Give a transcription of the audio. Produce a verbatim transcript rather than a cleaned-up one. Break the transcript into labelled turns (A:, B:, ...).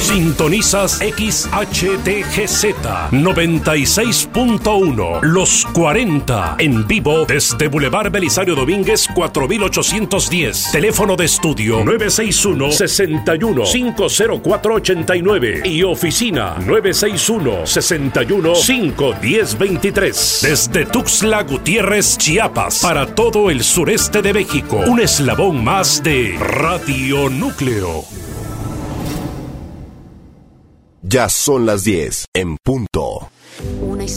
A: Sintonizas X H T G Z noventa y seis punto uno, Los cuarenta, en vivo desde Boulevard Belisario Domínguez cuatro mil ochocientos diez. Teléfono de estudio nueve seis uno, seis uno, cinco cero cuatro, ocho nueve y oficina nueve seis uno, seis uno, cinco uno cero, dos tres. Desde Tuxtla Gutiérrez, Chiapas, para todo el sureste de México, un eslabón más de Radio Núcleo.
B: Ya son las diez en punto.
C: Una historia